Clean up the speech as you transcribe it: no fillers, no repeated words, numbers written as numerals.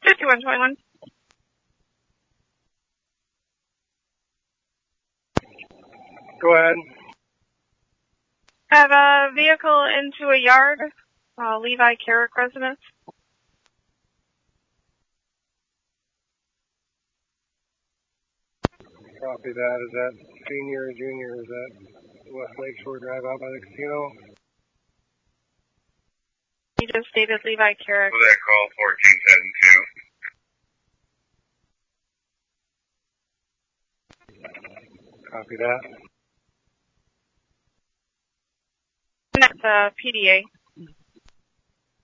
5121. Go ahead. Have a vehicle into a yard, Levi Carrick residence. Copy that. Is that senior or junior? Is that West Lakeshore Drive out by the casino? You just stated Levi Carrick. Was that call 1472? Copy that. That's PDA.